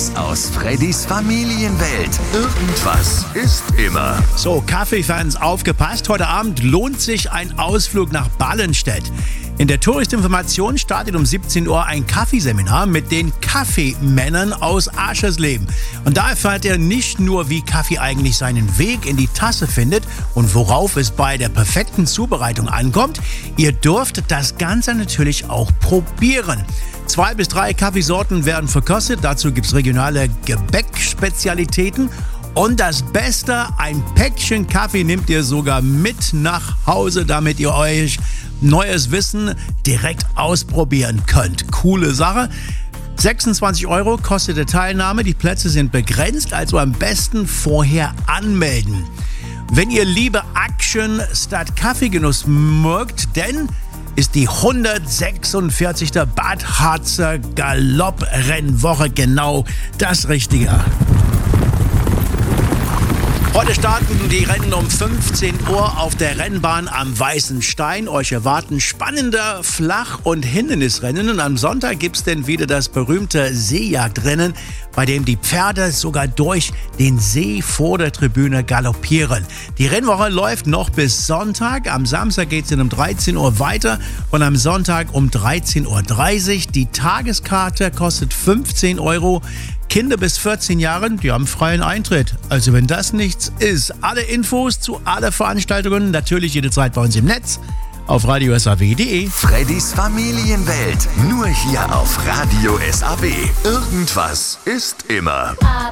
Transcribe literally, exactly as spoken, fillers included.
Neues aus Freddys Familienwelt. Irgendwas ist immer. So, Kaffeefans, aufgepasst. Heute Abend lohnt sich ein Ausflug nach Ballenstedt. In der Touristinformation startet um siebzehn Uhr ein Kaffeeseminar mit den Kaffeemännern aus Aschersleben. Und da erfahrt ihr nicht nur, wie Kaffee eigentlich seinen Weg in die Tasse findet und worauf es bei der perfekten Zubereitung ankommt. Ihr dürft das Ganze natürlich auch probieren. Zwei bis drei Kaffeesorten werden verkostet. Dazu gibt es regionale Gebäckspezialitäten. Und das Beste, ein Päckchen Kaffee nehmt ihr sogar mit nach Hause, damit ihr euch neues Wissen direkt ausprobieren könnt. Coole Sache. sechsundzwanzig Euro kostet die Teilnahme. Die Plätze sind begrenzt, also am besten vorher anmelden. Wenn ihr liebe Action statt Kaffeegenuss mögt, denn ist die hundertsechsundvierzigste Bad Harzer Galopprennwoche genau das Richtige. Heute starten die Rennen um fünfzehn Uhr auf der Rennbahn am Weißen Stein. Euch erwarten spannende Flach- und Hindernisrennen. Und am Sonntag gibt es dann wieder das berühmte Seejagdrennen, bei dem die Pferde sogar durch den See vor der Tribüne galoppieren. Die Rennwoche läuft noch bis Sonntag. Am Samstag geht es dann um dreizehn Uhr weiter und am Sonntag um dreizehn Uhr dreißig. Die Tageskarte kostet fünfzehn Euro. Kinder bis vierzehn Jahren, die haben freien Eintritt. Also wenn das nichts ist. Alle Infos zu allen Veranstaltungen natürlich jederzeit bei uns im Netz auf radio s a w punkt d e. Freddys Familienwelt. Nur hier auf Radio S A W. Irgendwas ist immer.